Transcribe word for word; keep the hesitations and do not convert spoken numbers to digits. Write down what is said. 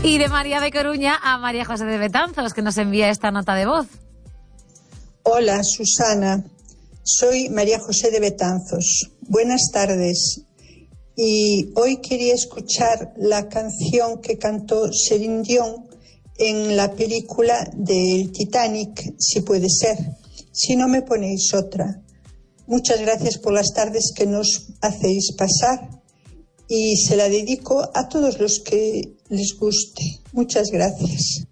Y de María de Coruña a María José de Betanzos, que nos envía esta nota de voz. Hola, Susana. Soy María José de Betanzos. Buenas tardes. Y hoy quería escuchar la canción que cantó Celine Dion en la película del Titanic, si puede ser. Si no, me ponéis otra. Muchas gracias por las tardes que nos hacéis pasar y se la dedico a todos los que les guste. Muchas gracias.